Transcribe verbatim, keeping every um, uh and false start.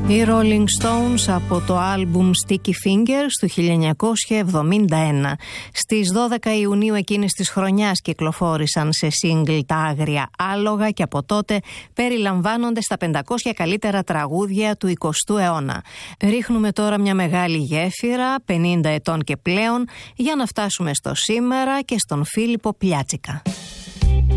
Οι Rolling Stones από το άλμπουμ Sticky Fingers του χίλια εννιακόσια εβδομήντα ένα. Στις δώδεκα Ιουνίου εκείνης της χρονιάς κυκλοφόρησαν σε single τα Άγρια Άλογα και από τότε περιλαμβάνονται στα πεντακόσια καλύτερα τραγούδια του εικοστού αιώνα. Ρίχνουμε τώρα μια μεγάλη γέφυρα, πενήντα ετών και πλέον, για να φτάσουμε στο σήμερα και στον Φίλιππο Πλιάτσικα.